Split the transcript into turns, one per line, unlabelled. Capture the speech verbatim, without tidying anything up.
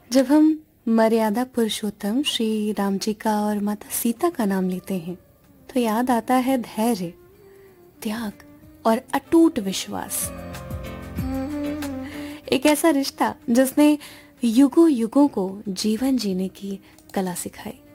जब हम मर्यादा पुरुषोत्तम श्री राम जी का और माता सीता का नाम लेते हैं तो याद आता है धैर्य, त्याग और अटूट विश्वास। एक ऐसा रिश्ता जिसने युगों युगों को जीवन जीने की कला सिखाई।